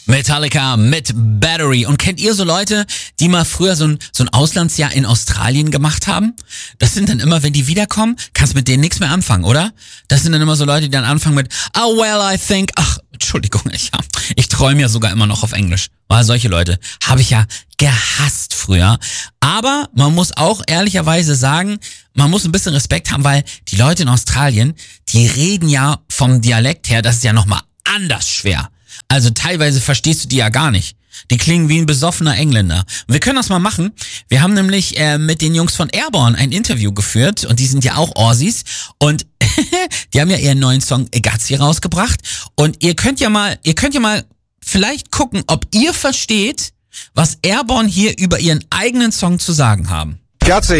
Metallica mit Battery. Und kennt ihr so Leute, die mal früher so ein Auslandsjahr in Australien gemacht haben? Das sind dann immer, wenn die wiederkommen, kannst mit denen nichts mehr anfangen, oder? Das sind dann immer so Leute, die dann anfangen mit oh well, I think, Entschuldigung, ich träume ja sogar immer noch auf Englisch. Weil solche Leute habe ich ja gehasst früher. Aber man muss auch ehrlicherweise sagen, man muss ein bisschen Respekt haben, weil die Leute in Australien, die reden ja vom Dialekt her, das ist ja nochmal anders schwer. Also teilweise verstehst du die ja gar nicht. Die klingen wie ein besoffener Engländer. Und wir können das mal machen. Wir haben nämlich mit den Jungs von Airborne ein Interview geführt und die sind ja auch Aussies und die haben ja ihren neuen Song Gatsby rausgebracht und ihr könnt ja mal vielleicht gucken, ob ihr versteht, was Airborne hier über ihren eigenen Song zu sagen haben. Gatsby.